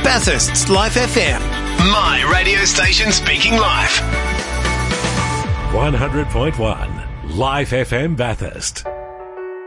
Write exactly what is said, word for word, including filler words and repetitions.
Bathurst's Life F M. My radio station speaking live. one hundred point one Life F M Bathurst.